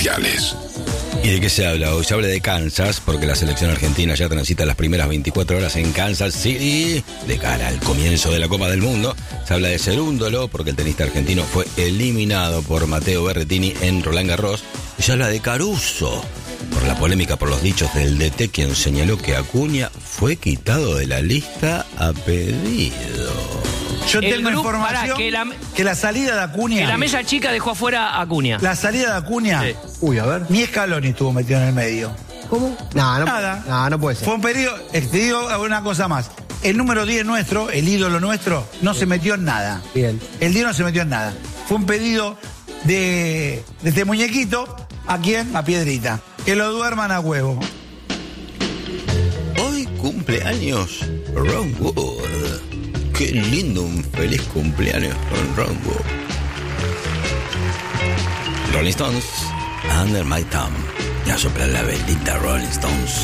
mundiales. ¿Y de qué se habla hoy? Se habla de Kansas, porque la selección argentina ya transita las primeras 24 horas en Kansas City, de cara al comienzo de la Copa del Mundo. Se habla de Cerúndolo, porque el tenista argentino fue eliminado por Matteo Berrettini en Roland Garros. Y se habla de Caruso, por la polémica por los dichos del DT, quien señaló que Acuña fue quitado de la lista a pedido. Yo tengo información que la salida de Acuña... Que la mesa chica dejó afuera a Acuña. La salida de Acuña... Sí. Uy, a ver. Ni Scaloni estuvo metido en el medio. ¿Cómo? No, Nada. No puede ser. Fue un periodo... Te digo una cosa más. El número 10 nuestro, el ídolo nuestro, no se metió en nada. Bien. El 10 no se metió en nada. Fue un pedido de este muñequito. ¿A quién? A Piedrita. Que lo duerman a huevo. Hoy cumpleaños Ron Wood. Qué lindo, un feliz cumpleaños con Ron Wood. Rolling Stones, Under My Thumb. Ya sopla la velita Rolling Stones.